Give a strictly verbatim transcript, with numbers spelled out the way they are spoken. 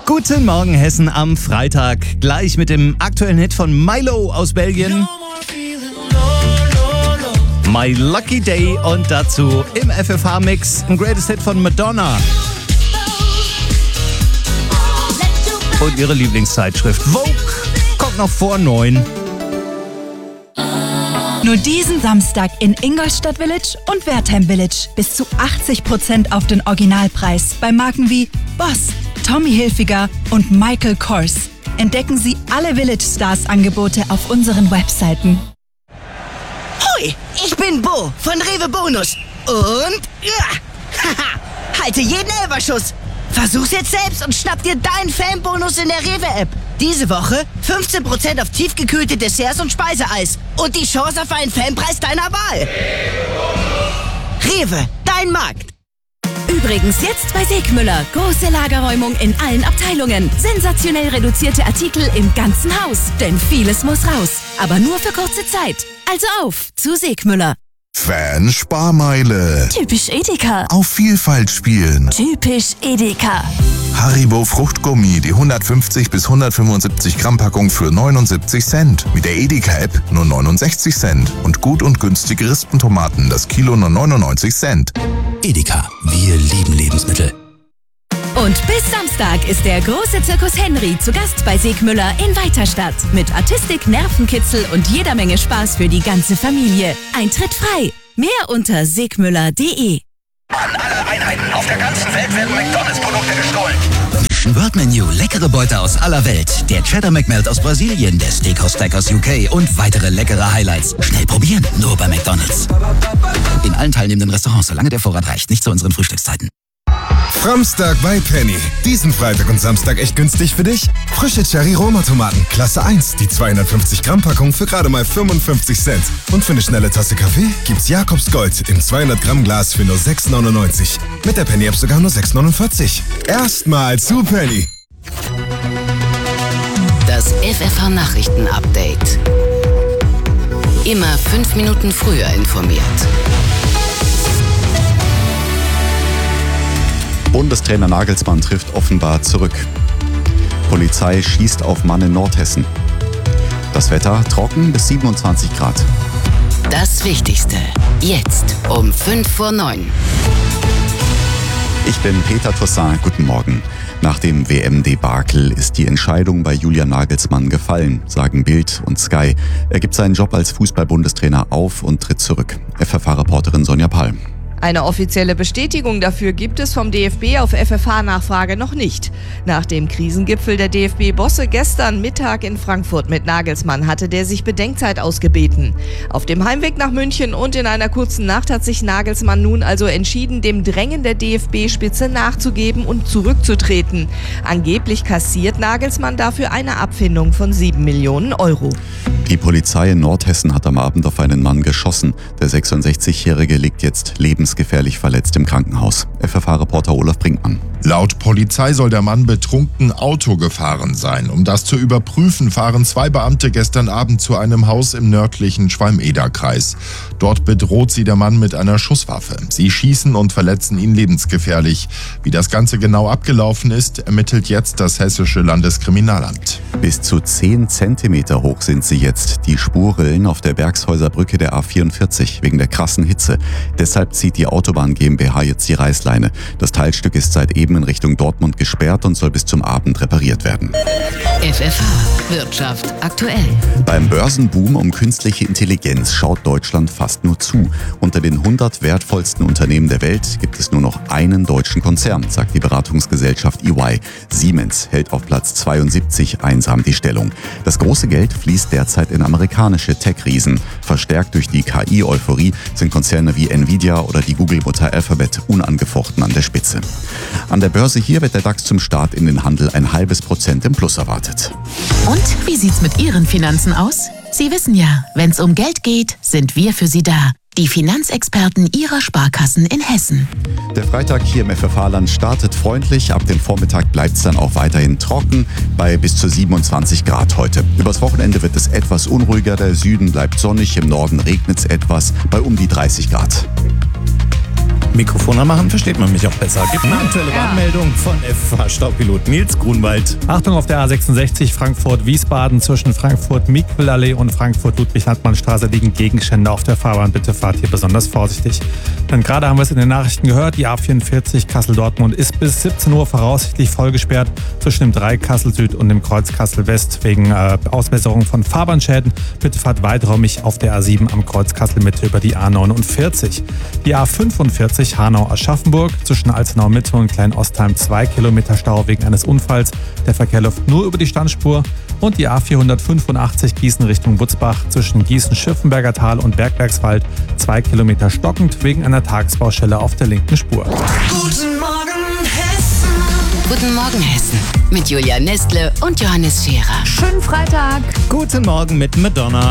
Guten Morgen Hessen am Freitag. Gleich mit dem aktuellen Hit von Milo aus Belgien. My Lucky Day und dazu im F F H-Mix ein Greatest Hit von Madonna. Und ihre Lieblingszeitschrift Vogue kommt noch vor neun. Nur diesen Samstag in Ingolstadt Village und Wertheim Village. Bis zu achtzig Prozent auf den Originalpreis bei Marken wie Boss, Tommy Hilfiger und Michael Kors. Entdecken Sie alle Village Stars Angebote auf unseren Webseiten. Hui, ich bin Bo von Rewe Bonus. Und ja, haha, halte jeden Elferschuss. Versuch's jetzt selbst und schnapp dir deinen Fanbonus in der Rewe-App. Diese Woche fünfzehn Prozent auf tiefgekühlte Desserts und Speiseeis. Und die Chance auf einen Fanpreis deiner Wahl. Rewe, dein Markt. Übrigens jetzt bei Segmüller. Große Lagerräumung in allen Abteilungen. Sensationell reduzierte Artikel im ganzen Haus. Denn vieles muss raus. Aber nur für kurze Zeit. Also auf zu Segmüller. Fan-Sparmeile. Typisch Edeka. Auf Vielfalt spielen. Typisch Edeka. Haribo Fruchtgummi, die hundertfünfzig bis hundertfünfundsiebzig Gramm Packung für neunundsiebzig Cent. Mit der Edeka-App nur neunundsechzig Cent. Und gut und günstige Rispentomaten, das Kilo nur neunundneunzig Cent. Edeka, wir lieben Lebensmittel. Und bis Samstag ist der große Zirkus Henry zu Gast bei Segmüller in Weiterstadt. Mit Artistik, Nervenkitzel und jeder Menge Spaß für die ganze Familie. Eintritt frei. Mehr unter segmüller punkt de. An alle Einheiten auf der ganzen Welt werden McDonalds-Produkte gestohlen. Wortmenü, leckere Beute aus aller Welt. Der Cheddar McMelt aus Brasilien, der Steakhouse Stack aus U K und weitere leckere Highlights. Schnell probieren, nur bei McDonalds. In allen teilnehmenden Restaurants, solange der Vorrat reicht, nicht zu unseren Frühstückszeiten. Framstag bei Penny. Diesen Freitag und Samstag echt günstig für dich? Frische Cherry-Roma-Tomaten, Klasse eins, die zweihundertfünfzig Gramm Packung für gerade mal fünfundfünfzig Cent. Und für eine schnelle Tasse Kaffee gibt's Jakobs Gold im zweihundert Gramm Glas für nur sechs neunundneunzig. Mit der Penny-App sogar nur sechs neunundvierzig. Erstmal zu Penny. Das F F H-Nachrichten-Update. Immer fünf Minuten früher informiert. Bundestrainer Nagelsmann trifft offenbar zurück. Polizei schießt auf Mann in Nordhessen. Das Wetter trocken bis siebenundzwanzig Grad. Das Wichtigste jetzt um fünf vor neun. Ich bin Peter Toussaint, guten Morgen. Nach dem W M-Debakel ist die Entscheidung bei Julian Nagelsmann gefallen, sagen Bild und Sky. Er gibt seinen Job als Fußball-Bundestrainer auf und tritt zurück. F F H-Reporterin Sonja Palm. Eine offizielle Bestätigung dafür gibt es vom D F B auf F F H-Nachfrage noch nicht. Nach dem Krisengipfel der D F B-Bosse gestern Mittag in Frankfurt mit Nagelsmann hatte der sich Bedenkzeit ausgebeten. Auf dem Heimweg nach München und in einer kurzen Nacht hat sich Nagelsmann nun also entschieden, dem Drängen der D F B-Spitze nachzugeben und zurückzutreten. Angeblich kassiert Nagelsmann dafür eine Abfindung von sieben Millionen Euro. Die Polizei in Nordhessen hat am Abend auf einen Mann geschossen. Der sechsundsechzigjährige liegt jetzt lebensgefährlich verletzt im Krankenhaus. F F H-Reporter Olaf Brinkmann. Laut Polizei soll der Mann betrunken Auto gefahren sein. Um das zu überprüfen, fahren zwei Beamte gestern Abend zu einem Haus im nördlichen Schwalm-Eder-Kreis. Dort bedroht sie der Mann mit einer Schusswaffe. Sie schießen und verletzen ihn lebensgefährlich. Wie das Ganze genau abgelaufen ist, ermittelt jetzt das Hessische Landeskriminalamt. Bis zu zehn Zentimeter hoch sind sie jetzt, die Spurrillen auf der Bergshäuser Brücke der A vierundvierzig, wegen der krassen Hitze. Deshalb zieht die Autobahn GmbH jetzt die Reißleine. Das Teilstück ist seit eben in Richtung Dortmund gesperrt und soll bis zum Abend repariert werden. F F H Wirtschaft aktuell. Beim Börsenboom um künstliche Intelligenz schaut Deutschland fast nur zu. Unter den hundert wertvollsten Unternehmen der Welt gibt es nur noch einen deutschen Konzern, sagt die Beratungsgesellschaft E Y. Siemens hält auf Platz zweiundsiebzig einsam die Stellung. Das große Geld fließt derzeit in amerikanische Tech-Riesen. Verstärkt durch die K I-Euphorie sind Konzerne wie Nvidia oder die Google-Mutter Alphabet unangefochten an der Spitze. An der Börse hier wird der DAX zum Start in den Handel ein halbes Prozent im Plus erwartet. Und wie sieht's mit Ihren Finanzen aus? Sie wissen ja, wenn's um Geld geht, sind wir für Sie da. Die Finanzexperten Ihrer Sparkassen in Hessen. Der Freitag hier im F F H-Land startet freundlich. Ab dem Vormittag bleibt es dann auch weiterhin trocken bei bis zu siebenundzwanzig Grad heute. Übers Wochenende wird es etwas unruhiger. Der Süden bleibt sonnig, im Norden regnet es etwas bei um die dreißig Grad. Mikrofon anmachen, versteht man mich auch besser. Gibt eine aktuelle Warnmeldung von F F H-Staubpilot Nils Grunwald. Achtung auf der A sechsundsechzig Frankfurt-Wiesbaden zwischen Frankfurt-Miquelallee und Frankfurt-Ludwig-Hartmann-Straße liegen Gegenstände auf der Fahrbahn. Bitte fahrt hier besonders vorsichtig. Denn gerade haben wir es in den Nachrichten gehört, die A vierundvierzig Kassel-Dortmund ist bis siebzehn Uhr voraussichtlich vollgesperrt zwischen dem drei Kassel Süd und dem Kreuz Kassel West wegen äh, Ausbesserung von Fahrbahnschäden. Bitte fahrt weiträumig auf der A sieben am Kreuz Kassel Mitte über die A neunundvierzig. Die A fünfundvierzig Hanau-Aschaffenburg zwischen Alzenau Mitte und Klein-Ostheim zwei Kilometer Stau wegen eines Unfalls. Der Verkehr läuft nur über die Standspur. Und die A vierhundertfünfundachtzig Gießen Richtung Butzbach zwischen Gießen-Schifferberger Tal und Bergwerkswald zwei Kilometer stockend wegen einer Tagesbaustelle auf der linken Spur. Guten Morgen, Hessen. Guten Morgen, Hessen. Mit Julia Nestle und Johannes Scherer. Schönen Freitag. Guten Morgen mit Madonna.